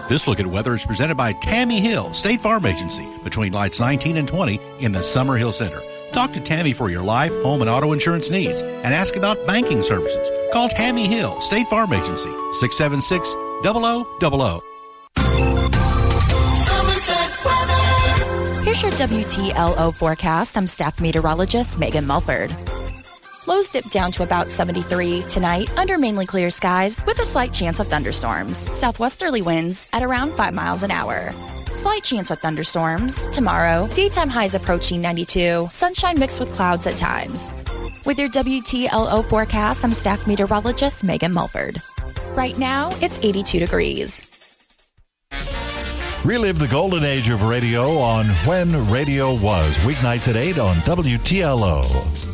This look at weather is presented by Tammy Hill, State Farm Agency, between lights 19 and 20 in the Summer Hill Center. Talk to Tammy for your life, home, and auto insurance needs and ask about banking services. Call Tammy Hill, State Farm Agency, 676-0000. Here's your WTLO forecast. I'm staff meteorologist Megan Mulford. Lows dip down to about 73 tonight under mainly clear skies with a slight chance of thunderstorms. Southwesterly winds at around 5 miles an hour. Slight chance of thunderstorms tomorrow. Daytime highs approaching 92. Sunshine mixed with clouds at times. With your WTLO forecast, I'm staff meteorologist Megan Mulford. Right now, it's 82 degrees. Relive the golden age of radio on When Radio Was, weeknights at 8 on WTLO.